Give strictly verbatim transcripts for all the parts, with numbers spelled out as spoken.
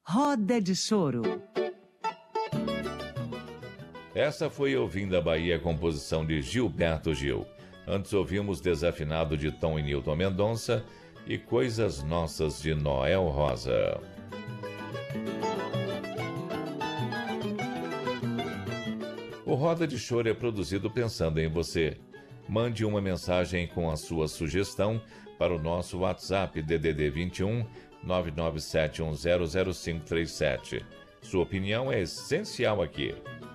Roda de Choro. Essa foi Ouvindo a Bahia, composição de Gilberto Gil. Antes ouvimos Desafinado de Tom e Nilton Mendonça e Coisas Nossas de Noel Rosa. O Roda de Choro é produzido pensando em você. Mande uma mensagem com a sua sugestão para o nosso WhatsApp D D D vinte e um, nove nove sete um zero zero cinco três sete. Sua opinião é essencial aqui.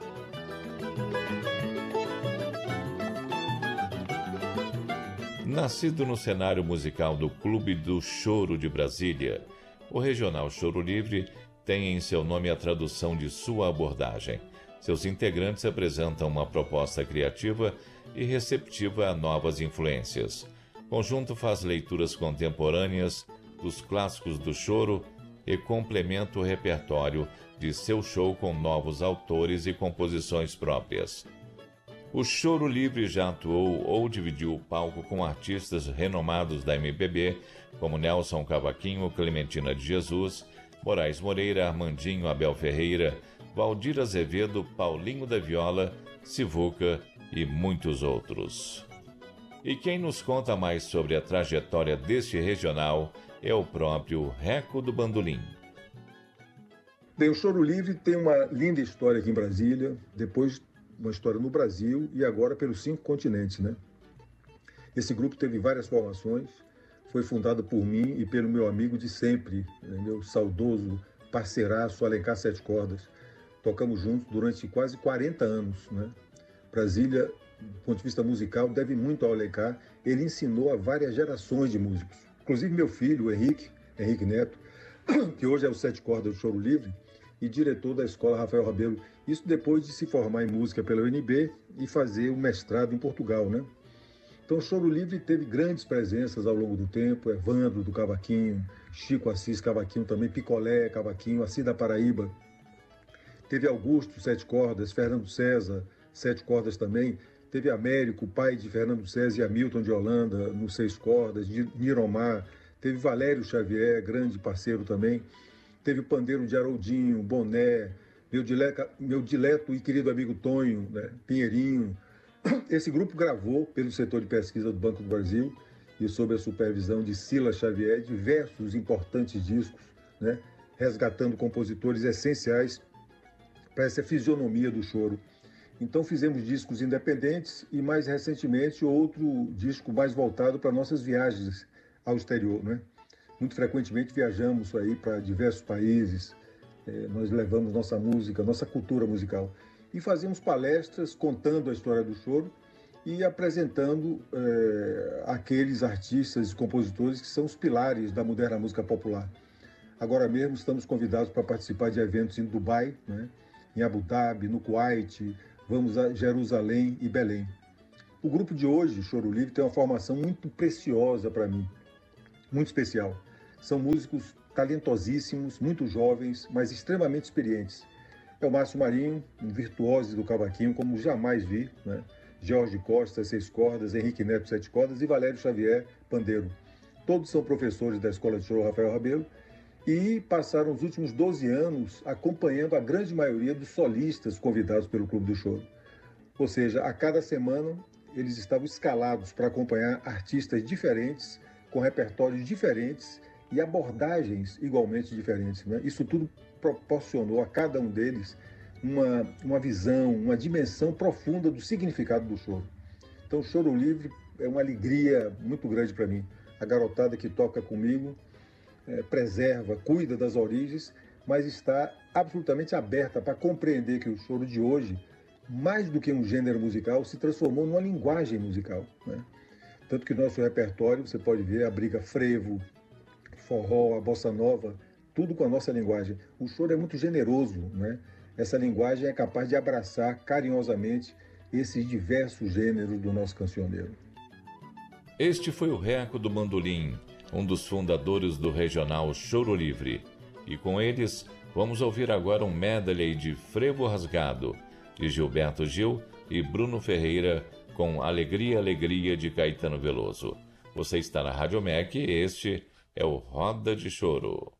Nascido no cenário musical do Clube do Choro de Brasília, o Regional Choro Livre tem em seu nome a tradução de sua abordagem. Seus integrantes apresentam uma proposta criativa e receptiva a novas influências. O conjunto faz leituras contemporâneas dos clássicos do choro e complementa o repertório de seu show com novos autores e composições próprias. O Choro Livre já atuou ou dividiu o palco com artistas renomados da M P B, como Nelson Cavaquinho, Clementina de Jesus, Moraes Moreira, Armandinho, Abel Ferreira, Valdir Azevedo, Paulinho da Viola, Sivuca e muitos outros. E quem nos conta mais sobre a trajetória deste regional é o próprio Reco do Bandolim. Bem, o Choro Livre tem uma linda história aqui em Brasília, depois uma história no Brasil e agora pelos cinco continentes, né? Esse grupo teve várias formações, foi fundado por mim e pelo meu amigo de sempre, né? Meu saudoso parceiraço Alencar Sete Cordas. Tocamos juntos durante quase quarenta anos, né? Brasília, do ponto de vista musical, deve muito ao Alencar. Ele ensinou a várias gerações de músicos. Inclusive meu filho, o Henrique, Henrique Neto, que hoje é o Sete Cordas do Choro Livre, e diretor da Escola Rafael Rabelo. Isso depois de se formar em música pela U N B e fazer o mestrado em Portugal, né? Então o Choro Livre teve grandes presenças ao longo do tempo, Evandro do Cavaquinho, Chico Assis Cavaquinho também, Picolé Cavaquinho, Assis da Paraíba. Teve Augusto, Sete Cordas, Fernando César, Sete Cordas também. Teve Américo, pai de Fernando César e Hamilton de Holanda, no Seis Cordas, Niromar. Teve Valério Xavier, grande parceiro também. Teve o pandeiro de Haroldinho, Boné, meu dileto, meu dileto e querido amigo Tonho, né, Pinheirinho. Esse grupo gravou pelo setor de pesquisa do Banco do Brasil e sob a supervisão de Silas Xavier diversos importantes discos, né, resgatando compositores essenciais para essa fisionomia do choro. Então fizemos discos independentes e mais recentemente outro disco mais voltado para nossas viagens ao exterior, né? Muito frequentemente viajamos aí para diversos países, eh, nós levamos nossa música, nossa cultura musical. E fazemos palestras contando a história do choro e apresentando eh, aqueles artistas e compositores que são os pilares da moderna música popular. Agora mesmo estamos convidados para participar de eventos em Dubai, né, em Abu Dhabi, no Kuwait, vamos a Jerusalém e Belém. O grupo de hoje, Choro Livre, tem uma formação muito preciosa para mim, muito especial. São músicos talentosíssimos, muito jovens, mas extremamente experientes. É o Márcio Marinho, um virtuoso do cavaquinho, como jamais vi, né? Jorge Costa, Seis Cordas, Henrique Neto, Sete Cordas e Valério Xavier, pandeiro. Todos são professores da Escola de Choro Rafael Rabelo e passaram os últimos doze anos acompanhando a grande maioria dos solistas convidados pelo Clube do Choro. Ou seja, a cada semana eles estavam escalados para acompanhar artistas diferentes, com repertórios diferentes e abordagens igualmente diferentes, né? Isso tudo proporcionou a cada um deles uma, uma visão, uma dimensão profunda do significado do choro. Então, o Choro Livre é uma alegria muito grande para mim. A garotada que toca comigo é, preserva, cuida das origens, mas está absolutamente aberta para compreender que o choro de hoje, mais do que um gênero musical, se transformou numa linguagem musical, né? Tanto que nosso repertório, você pode ver, abriga frevo, forró, a bossa nova, tudo com a nossa linguagem. O choro é muito generoso, né? Essa linguagem é capaz de abraçar carinhosamente esses diversos gêneros do nosso cancioneiro. Este foi o Reco do Bandolim, um dos fundadores do regional Choro Livre. E com eles, vamos ouvir agora um medley de Frevo Rasgado, de Gilberto Gil e Bruno Ferreira, com Alegria, Alegria, de Caetano Veloso. Você está na Rádio M E C e este é o Roda de Choro.